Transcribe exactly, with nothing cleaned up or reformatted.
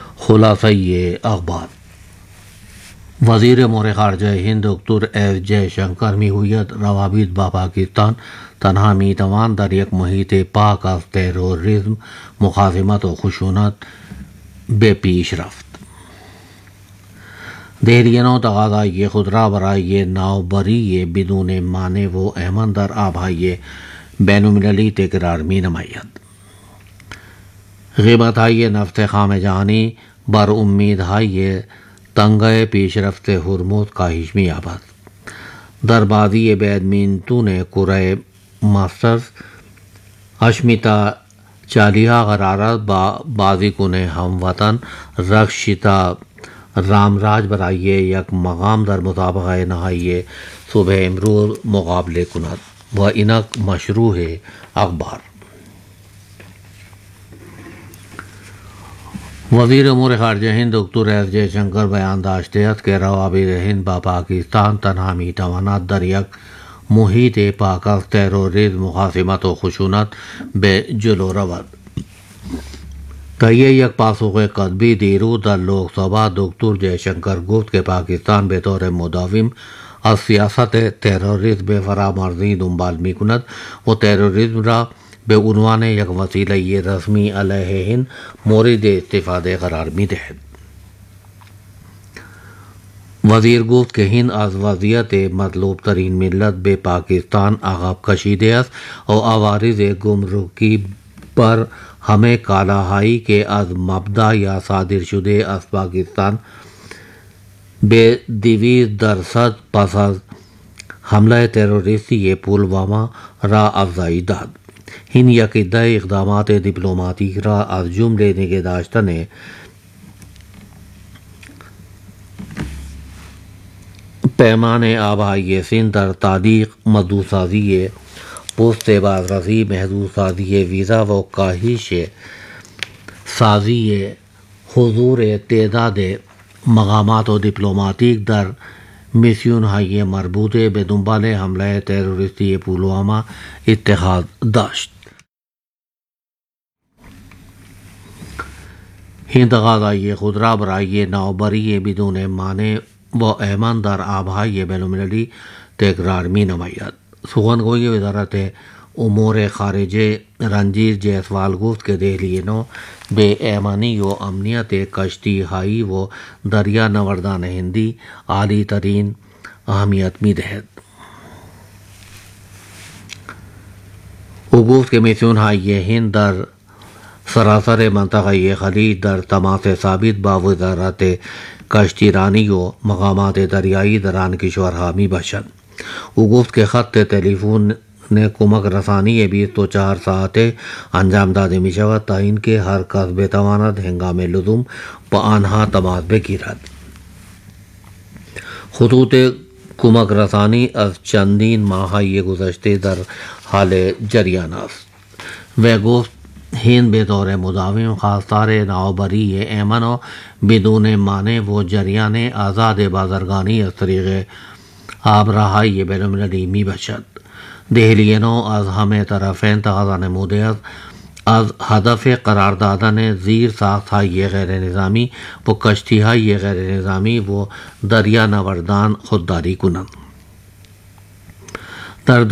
خلاصہ یہ اخبار: وزیر امور خارجہ ہند ڈاکٹر ایس جے شنکر می ہویت روابط با پاکستان تنہا می توان در یک محیط پاک از تروریسم، مقاومت و خشونت به پیش رفت. دہلیانو تقاضای خود را برای نوبری بدون مانع و امن در آبهای بین المللی تکرار می نماید. قیمتهای نفت خام جهانی بر امیدهای تنگه پیشرفت هرمز کاهش می یابد. در بازی بیدمینتون کره ماسترز اشمیتا چالیها قرارت با بازیکن هموطن رکشیتا رامراج برای یک مقام در مسابقه نهایی صبح امروز مقابله کند و اینک مشروع اخبار. وزیر امور خارجہ ہند ڈاکٹر ایس جے شنکر بیان داشته است که روابط هند با پاکستان تنها میتواند در یک محیط پاک از تروریسم، مقاومت و خشونت به جلو رود. طی یک پاسخ کتبی دیروز در لوک سبھا دکتر جے شنکر گفت که پاکستان به طور مداوم از سیاست تروریسم فرامرزی دنبال می کند و تروریسم را به عنوان یک وسیله رسمی علیه هند مورد استفاده قرار می دهد. وزیر گفت که هند از وضعیت مطلوب ترین ملت به پاکستان عقب کشیده است و عوارض گمرکی پر ہمیں کالاہائی کے از مبدا یا صادر شده از پاکستان به دویست درصد پس از حمله تروریستی پلوامہ را افزایی داد. هند یک عده اقدامات دیپلماتیک را از جمله نگه داشتن پیمان آبهای سند در تعلیق مزدورسازی پست بازرسی، محدود سازی ویزا و کاهش سازی حضور تعداد مقامات و دیپلماتیک در میسیون‌های مربوطه به دنبال حمله تروریستی پلوامہ اتخاذ داشت. هند تقاضای خود را برای نوبری بدون مانع و امن در آبهای بین‌المللی تکرار می نماید. سخنگوی وزارت امور خارجه رنجیت جیسوال گفت که دہلی نو به ایمانی و امنیت کشتی هایی و دریا نوردان هندی عالی ترین اهمیت می دهد. او گفت که میسیون های هند در سراسر منطقه خلیج در تماس ثابت با وزارت کشتی رانی و مقامات دریایی در آن کشورها می باشد. او گفت که خط تلفن کمک رسانی بیست و چهار ساعته انجام داده می شود تا اینکه هر کس بتواند هنگام لزوم با آنها تماس بگیرد. خطوط کمک رسانی از چندین ماهی گذشته در حال جریان است. و گفت هند به طور مداوم خواستار نوبری ایمن و بدون مانع و جریان آزاد بازرگانی از طریق آبراهای بین‌المللی می باشد. دہلی نو از همه طرفین تقاضا نموده است از هدف قرار دادن زیر ساختهای غیر نظامی و کشتی های غیر نظامی و دریا نوردان خودداری کنند. در